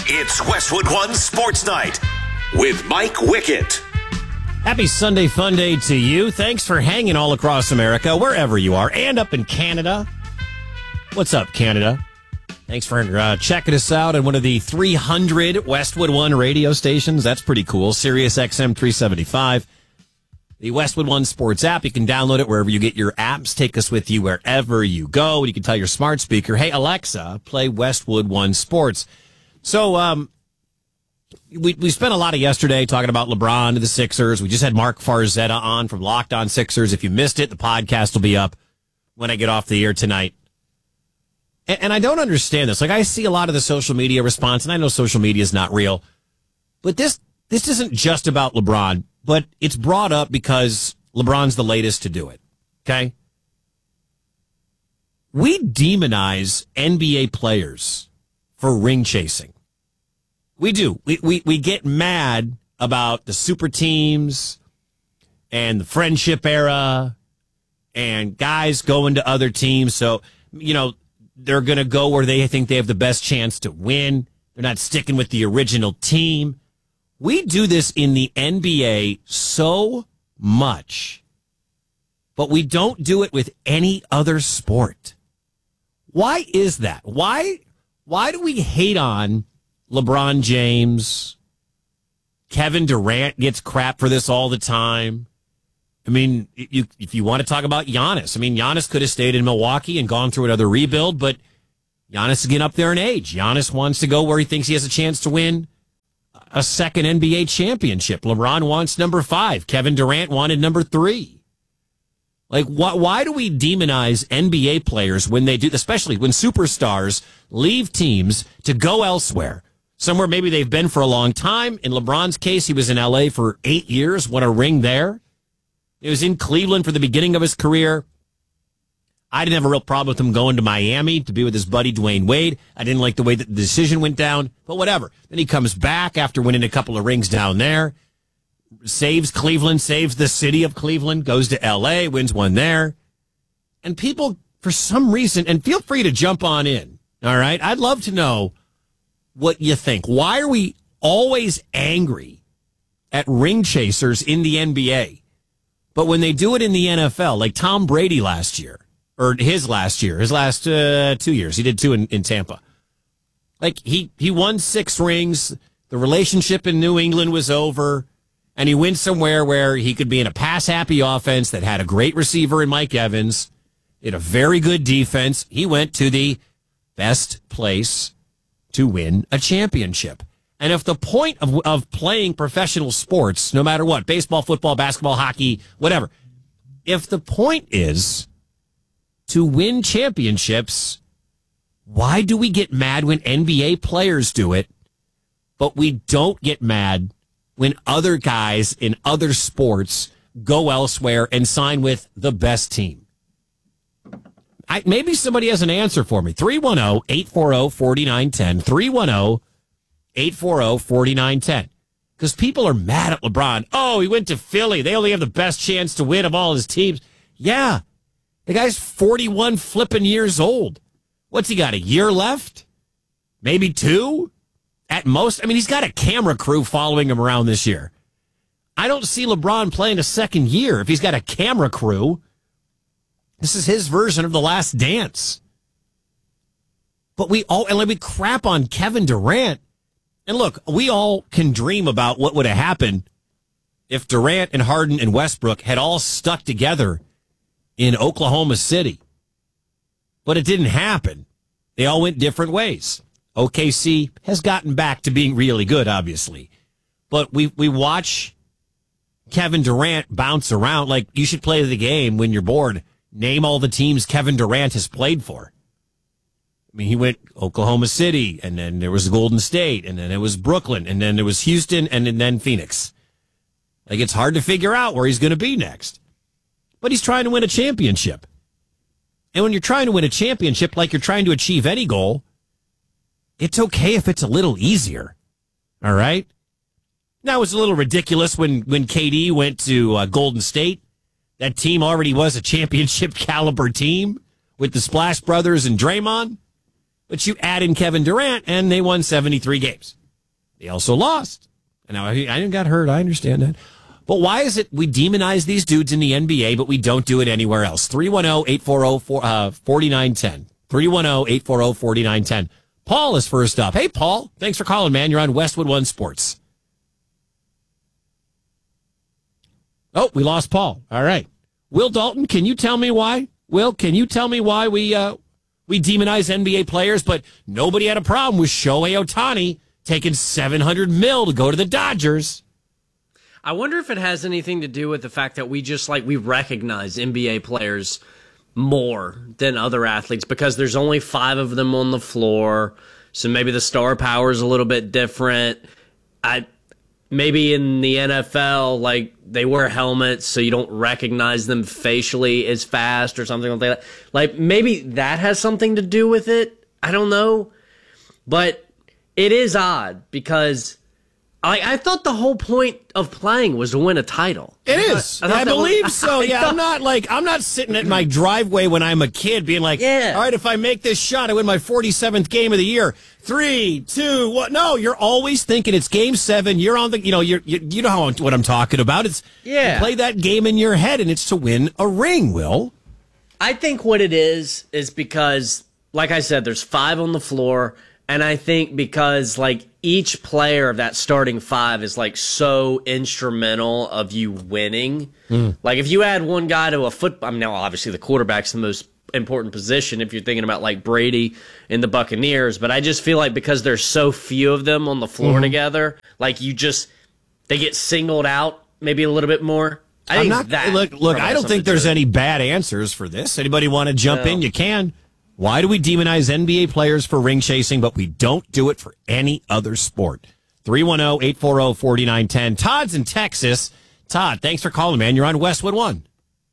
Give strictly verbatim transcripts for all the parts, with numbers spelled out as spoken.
It's Westwood One Sports Night with Mike Wickett. Happy Sunday Fun Day to you. Thanks for hanging all across America, wherever you are, and up in Canada. What's up, Canada? Thanks for uh, checking us out on one of the three hundred Westwood One radio stations. That's pretty cool. Sirius X M three seventy-five. The Westwood One Sports app. You can download it wherever you get your apps. Take us with you wherever you go. You can tell your smart speaker, hey, Alexa, play Westwood One Sports. So, um, we we spent a lot of yesterday talking about LeBron and the Sixers. We just had Mark Farzetta on from Locked On Sixers. If you missed it, the podcast will be up when I get off the air tonight. And, and I don't understand this. Like, I see a lot of the social media response, and I know social media is not real. But this this isn't just about LeBron, but it's brought up because LeBron's the latest to do it. Okay? We demonize N B A players for ring chasing. We do. We, we we get mad about the super teams and the friendship era and guys going to other teams. So, you know, they're going to go where they think they have the best chance to win. They're not sticking with the original team. We do this in the N B A so much, but we don't do it with any other sport. Why is that? Why? Why do we hate on LeBron James? Kevin Durant gets crap for this all the time. I mean, you, if you want to talk about Giannis, I mean, Giannis could have stayed in Milwaukee and gone through another rebuild, but Giannis is getting up there in age. Giannis wants to go where he thinks he has a chance to win a second N B A championship. LeBron wants number five. Kevin Durant wanted number three. Like, why, why do we demonize N B A players when they do, especially when superstars leave teams to go elsewhere? Somewhere maybe they've been for a long time. In LeBron's case, he was in L A for eight years, won a ring there. He was in Cleveland for the beginning of his career. I didn't have a real problem with him going to Miami to be with his buddy Dwayne Wade. I didn't like the way that the decision went down, but whatever. Then he comes back after winning a couple of rings down there, saves Cleveland, saves the city of Cleveland, goes to L A, wins one there. And people, for some reason, and feel free to jump on in, all right? I'd love to know what you think. Why are we always angry at ring chasers in the N B A? But when they do it in the N F L, like Tom Brady last year, or his last year, his last uh, two years, he did two in, in Tampa. Like, he, he won six rings. The relationship in New England was over. And he went somewhere where he could be in a pass-happy offense that had a great receiver in Mike Evans, did a very good defense. He went to the best place to win a championship. And if the point of, of playing professional sports, no matter what, baseball, football, basketball, hockey, whatever, if the point is to win championships, why do we get mad when N B A players do it, but we don't get mad when other guys in other sports go elsewhere and sign with the best team? I, maybe somebody has an answer for me. three one zero, eight four zero, four nine one zero. three one zero, eight four zero, four nine one zero. Because people are mad at LeBron. Oh, he went to Philly. They only have the best chance to win of all his teams. Yeah. The guy's forty-one flipping years old. What's he got, a year left? Maybe two? At most, I mean, he's got a camera crew following him around this year. I don't see LeBron playing a second year if he's got a camera crew. This is his version of The Last Dance. But we all, and like we crap on Kevin Durant. And look, we all can dream about what would have happened if Durant and Harden and Westbrook had all stuck together in Oklahoma City. But it didn't happen. They all went different ways. O K C has gotten back to being really good, obviously. But we, we watch Kevin Durant bounce around. Like, you should play the game when you're bored. Name all the teams Kevin Durant has played for. I mean, he went Oklahoma City, and then there was Golden State, and then it was Brooklyn, and then there was Houston, and then Phoenix. Like, it's hard to figure out where he's going to be next. But he's trying to win a championship. And when you're trying to win a championship, like you're trying to achieve any goal, it's okay if it's a little easier. All right? Now, it was a little ridiculous when, when K D went to uh, Golden State. That team already was a championship caliber team with the Splash Brothers and Draymond. But you add in Kevin Durant, and they won seventy-three games. They also lost. And now I, I didn't got hurt. I understand that. But why is it we demonize these dudes in the N B A, but we don't do it anywhere else? three one zero, eight four zero, four nine one zero. three one zero, eight four zero, four nine one zero. Paul is first up. Hey, Paul. Thanks for calling, man. You're on Westwood One Sports. Oh, we lost Paul. All right. Will Dalton, can you tell me why? Will, can you tell me why we uh, we demonize N B A players, but nobody had a problem with Shohei Ohtani taking seven hundred mil to go to the Dodgers? I wonder if it has anything to do with the fact that we just like we recognize N B A players more than other athletes because there's only five of them on the floor, so maybe the star power is a little bit different. I maybe in the N F L, like they wear helmets, so you don't recognize them facially as fast or something like that. Like maybe that has something to do with it. I don't know, but it is odd because. I, I thought the whole point of playing was to win a title. It is. I, I, I believe was, so. Yeah, I'm not like I'm not sitting at my driveway when I'm a kid being like, yeah. all right, if I make this shot, I win my forty-seventh game of the year. Three, two, one. No, you're always thinking it's game seven. You're on the, you know, you're, you, you know how, what I'm talking about. It's yeah. You play that game in your head, and it's to win a ring. Will. I think what it is is because, like I said, there's five on the floor. And I think because, like, each player of that starting five is, like, so instrumental of you winning. Mm. Like, if you add one guy to a football, I mean, now, obviously, the quarterback's the most important position if you're thinking about, like, Brady and the Buccaneers. But I just feel like because there's so few of them on the floor mm-hmm. together, like, you just, they get singled out maybe a little bit more. I I'm think not, that. Look, look I don't think there's any bad answers for this. Anybody want to jump no. in? You can. Why do we demonize N B A players for ring chasing, but we don't do it for any other sport? three one zero, eight four zero, four nine one zero. Todd's in Texas. Todd, thanks for calling, man. You're on Westwood One.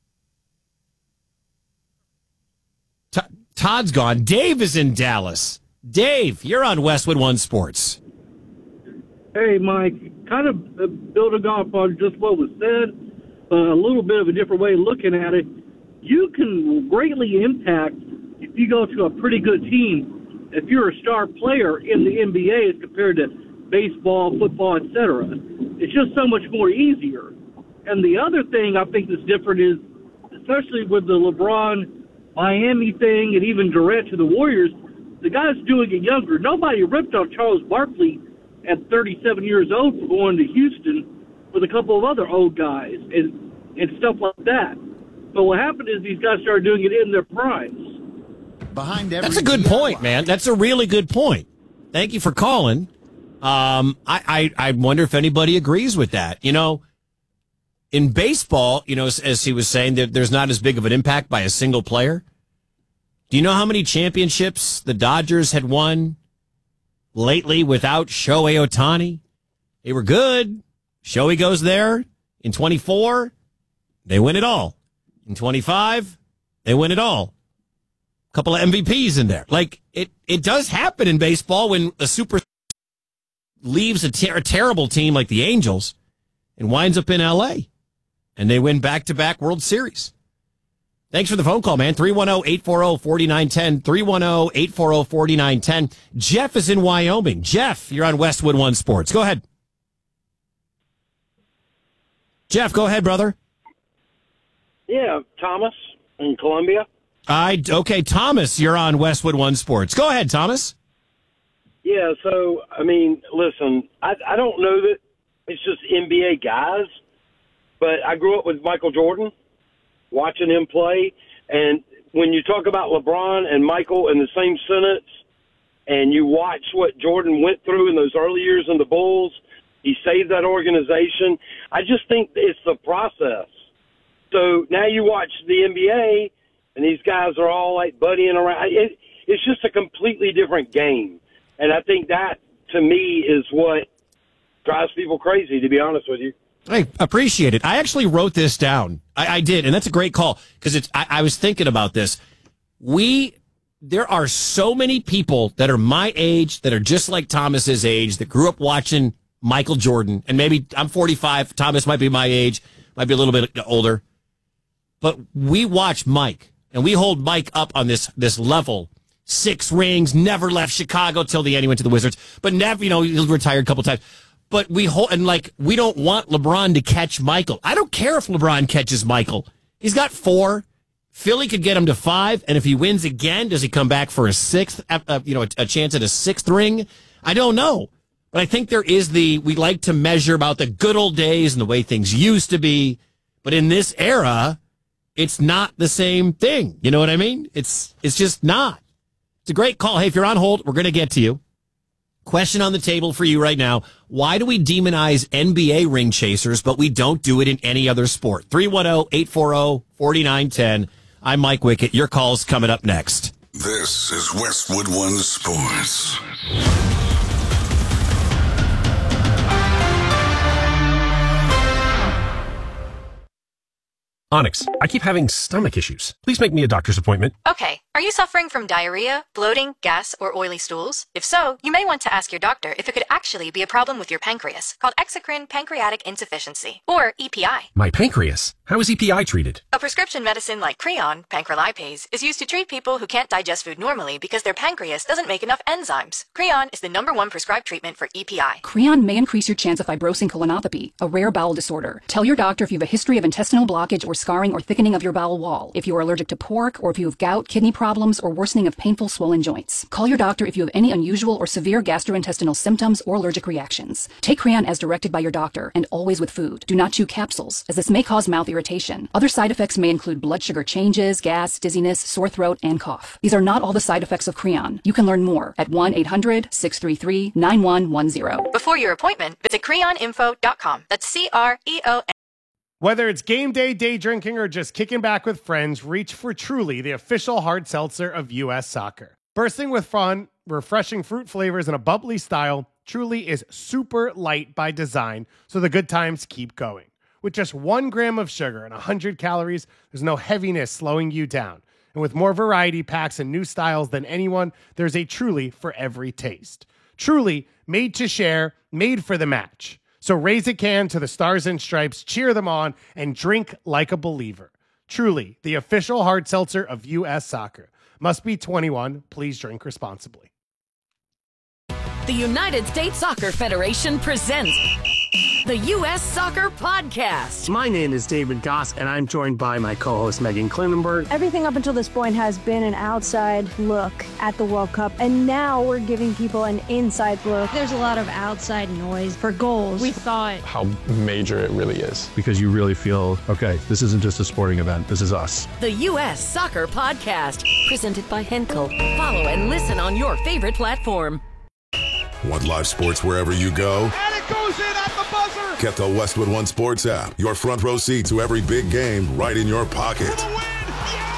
T- Todd's gone. Dave is in Dallas. Dave, you're on Westwood One Sports. Hey, Mike. Kind of building off on just what was said, uh, a little bit of a different way of looking at it. You can greatly impact if you go to a pretty good team, if you're a star player in the N B A as compared to baseball, football, et cetera. It's just so much more easier. And the other thing I think that's different is, especially with the LeBron Miami thing and even Durant to the Warriors, the guy's doing it younger. Nobody ripped on Charles Barkley at thirty-seven years old for going to Houston with a couple of other old guys and, and stuff like that. But what happened is these guys started doing it in their primes. Behind every That's a good point, man. That's a really good point. Thank you for calling. Um, I, I, I wonder if anybody agrees with that. You know, in baseball, you know, as, as he was saying, there, there's not as big of an impact by a single player. Do you know how many championships the Dodgers had won lately without Shohei Ohtani? They were good. Shohei goes there in twenty-four. They win it all. In twenty-five, they win it all. Couple of M V Ps in there. Like, it, it does happen in baseball when a super leaves a, ter- a terrible team like the Angels and winds up in L A and they win back-to-back World Series. Thanks for the phone call, man. three one zero, eight four zero, four nine one zero. three one zero, eight four zero, four nine one zero. Jeff is in Wyoming. Jeff, you're on Westwood One Sports. Go ahead. Jeff, go ahead, brother. Yeah, Thomas in Columbia. I okay, Thomas, you're on Westwood One Sports. Go ahead, Thomas. Yeah, so I mean, listen, I, I don't know that it's just N B A guys, but I grew up with Michael Jordan, watching him play, and when you talk about LeBron and Michael in the same sentence, and you watch what Jordan went through in those early years in the Bulls, he saved that organization. I just think it's the process. So now you watch the N B A. And these guys are all like buddying around. It, it's just a completely different game. And I think that, to me, is what drives people crazy, to be honest with you. I appreciate it. I actually wrote this down. I, I did, and that's a great call because it's. I, I was thinking about this. We, there are so many people that are my age, that are just like Thomas's age, that grew up watching Michael Jordan. And maybe I'm forty-five. Thomas might be my age, might be a little bit older. But we watch Mike. And we hold Mike up on this this level six rings, never left Chicago till the end. He went to the Wizards, but never, you know, he retired a couple times. But we hold, and like, we don't want LeBron to catch Michael. I don't care if LeBron catches Michael. He's got four. Philly could get him to five, and if he wins again, does he come back for a sixth, uh, you know, a, a chance at a sixth ring? I don't know. But I think there is the, we like to measure about the good old days and the way things used to be. But in this era, it's not the same thing. You know what I mean? It's it's just not. It's a great call. Hey, if you're on hold, we're going to get to you. Question on the table for you right now. Why do we demonize N B A ring chasers, but we don't do it in any other sport? three one zero, eight four zero, four nine one zero. I'm Mike Wickett. Your call's coming up next. This is Westwood One Sports. Onyx, I keep having stomach issues. Please make me a doctor's appointment. Okay. Are you suffering from diarrhea, bloating, gas, or oily stools? If so, you may want to ask your doctor if it could actually be a problem with your pancreas, called exocrine pancreatic insufficiency, or E P I. My pancreas? How is E P I treated? A prescription medicine like Creon, pancrelipase, is used to treat people who can't digest food normally because their pancreas doesn't make enough enzymes. Creon is the number one prescribed treatment for E P I. Creon may increase your chance of fibrosing colonopathy, a rare bowel disorder. Tell your doctor if you have a history of intestinal blockage or scarring or thickening of your bowel wall, if you are allergic to pork, or if you have gout, kidney problems, or worsening of painful swollen joints. Call your doctor if you have any unusual or severe gastrointestinal symptoms or allergic reactions. Take Creon as directed by your doctor, and always with food. Do not chew capsules, as this may cause mouth irritation. Other side effects may include blood sugar changes, gas, dizziness, sore throat, and cough. These are not all the side effects of Creon. You can learn more at one eight hundred, six three three, nine one one zero. Before your appointment, visit creon info dot com. That's C R E O N. Whether it's game day, day drinking, or just kicking back with friends, reach for Truly, the official hard seltzer of U S Soccer. Bursting with fun, refreshing fruit flavors, and a bubbly style, Truly is super light by design, so the good times keep going. With just one gram of sugar and one hundred calories, there's no heaviness slowing you down. And with more variety packs and new styles than anyone, there's a Truly for every taste. Truly, made to share, made for the match. So raise a can to the Stars and Stripes, cheer them on, and drink like a believer. Truly, the official hard seltzer of U S Soccer. Must be twenty-one. Please drink responsibly. The United States Soccer Federation presents the U S Soccer Podcast. My name is David Goss, and I'm joined by my co-host Megan Klinenberg. Everything up until this point has been an outside look at the World Cup, and now we're giving people an inside look. There's a lot of outside noise for goals. We thought how major it really is. Because you really feel, okay, this isn't just a sporting event, this is us. The U S Soccer Podcast, presented by Henkel. Follow and listen on your favorite platform. Want live sports wherever you go? And it goes in at the buzzer! Get the Westwood One Sports app. Your front row seat to every big game right in your pocket. Yeah!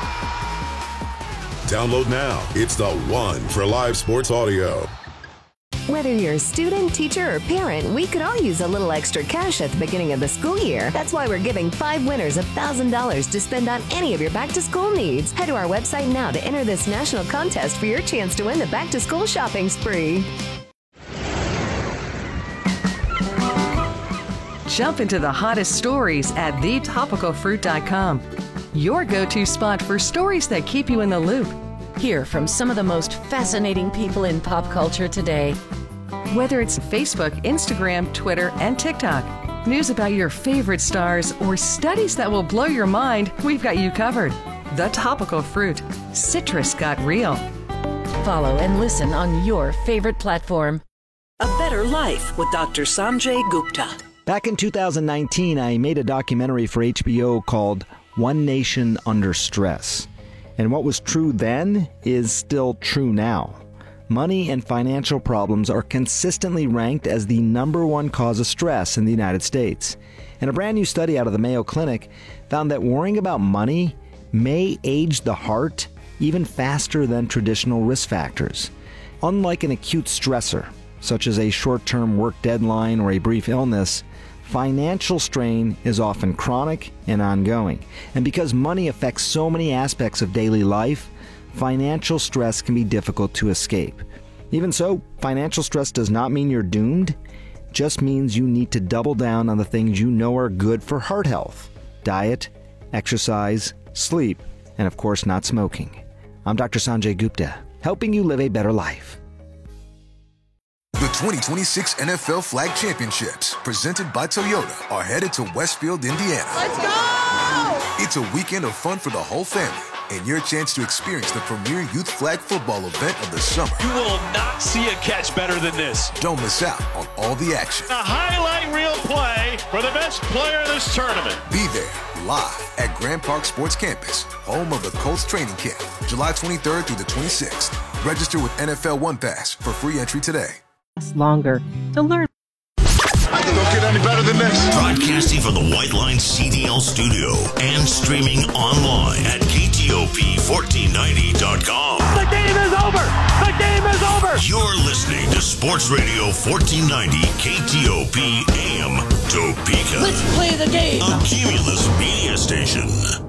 Download now. It's the one for live sports audio. Whether you're a student, teacher, or parent, we could all use a little extra cash at the beginning of the school year. That's why we're giving five winners one thousand dollars to spend on any of your back-to-school needs. Head to our website now to enter this national contest for your chance to win the back-to-school shopping spree. Jump into the hottest stories at the topical fruit dot com. Your go-to spot for stories that keep you in the loop. Hear from some of the most fascinating people in pop culture today. Whether it's Facebook, Instagram, Twitter, and TikTok, news about your favorite stars, or studies that will blow your mind, we've got you covered. The Topical Fruit. Citrus got real. Follow and listen on your favorite platform. A Better Life with Doctor Sanjay Gupta. Back in two thousand nineteen, I made a documentary for H B O called One Nation Under Stress. And what was true then is still true now. Money and financial problems are consistently ranked as the number one cause of stress in the United States. And a brand new study out of the Mayo Clinic found that worrying about money may age the heart even faster than traditional risk factors. Unlike an acute stressor, such as a short-term work deadline or a brief illness, financial strain is often chronic and ongoing. And because money affects so many aspects of daily life, financial stress can be difficult to escape. Even so, financial stress does not mean you're doomed. It just means you need to double down on the things you know are good for heart health: diet, exercise, sleep, and of course not smoking. I'm Doctor Sanjay Gupta. helping you live a better life. The twenty twenty-six N F L Flag Championships, presented by Toyota, are headed to Westfield, Indiana. Let's go! It's a weekend of fun for the whole family, and your chance to experience the premier youth flag football event of the summer. You will not see a catch better than this. Don't miss out on all the action. A highlight reel play for the best player in this tournament. Be there, live at Grand Park Sports Campus, home of the Colts training camp, July twenty-third through the twenty-sixth. Register with N F L One Pass for free entry today. Longer to learn. I can go get any better than this. Broadcasting from the White Line C D L studio and streaming online at K T O P fourteen ninety dot com. The game is over. The game is over. You're listening to Sports Radio fourteen ninety K T O P A M Topeka. Let's play the game. A Cumulus media station.